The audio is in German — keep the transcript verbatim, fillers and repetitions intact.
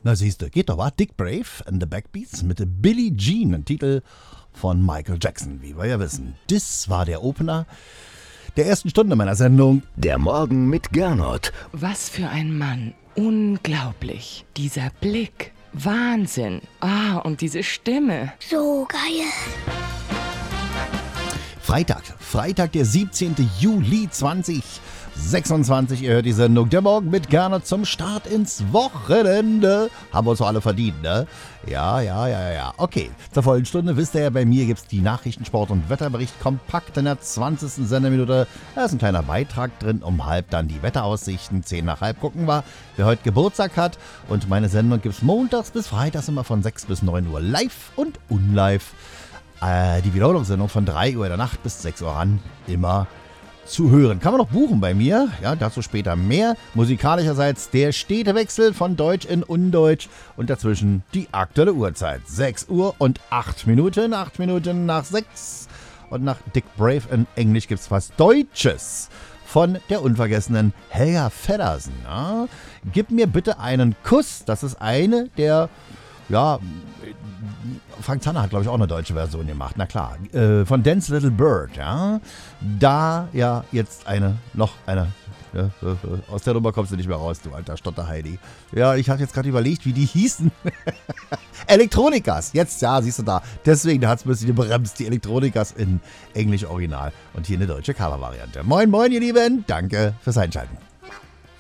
Na siehste, geht doch, wa? Dick Brave and the Backbeats mit Billie Jean, ein Titel von Michael Jackson, wie wir ja wissen. Das war der Opener der ersten Stunde meiner Sendung. Der Morgen mit Gernot. Was für ein Mann. Unglaublich. Dieser Blick. Wahnsinn. Ah, und diese Stimme. So geil. Freitag, Freitag, der siebzehnten Juli zweitausendsechsundzwanzig. Ihr hört die Sendung Der Morgen mit Gernot zum Start ins Wochenende. Haben wir uns doch alle verdient, ne? Ja, ja, ja, ja. Okay, zur vollen Stunde wisst ihr ja, bei mir gibt's die Nachrichten, Sport und Wetterbericht kompakt in der zwanzigsten Sendeminute. Da ist ein kleiner Beitrag drin, um halb dann die Wetteraussichten. zehn nach halb gucken wir, wer heute Geburtstag hat. Und meine Sendung gibt's montags bis freitags immer von sechs bis neun Uhr live und unlive. Äh, die Wiederholungssendung von drei Uhr in der Nacht bis sechs Uhr ran, immer zu hören. Kann man noch buchen bei mir, ja, dazu später mehr. Musikalischerseits der stete Wechsel von Deutsch in Undeutsch und dazwischen die aktuelle Uhrzeit. sechs Uhr und acht Minuten, acht Minuten nach sechs. Und nach Dick Brave in Englisch gibt's was Deutsches von der unvergessenen Helga Feddersen. Ja. Gib mir bitte einen Kuss, das ist eine der, ja, Frank Zanner hat, glaube ich, auch eine deutsche Version gemacht. Na klar, äh, von Dance Little Bird, ja. Da ja jetzt eine, noch eine, ja, aus der Nummer kommst du nicht mehr raus, du alter Stotter-Heidi. Ja, ich habe jetzt gerade überlegt, wie die hießen. Elektronikas, jetzt, ja, siehst du da. Deswegen hat es ein bisschen gebremst, die Elektronikas in Englisch Original und hier eine deutsche Cover-Variante. Moin, moin, ihr Lieben, danke fürs Einschalten.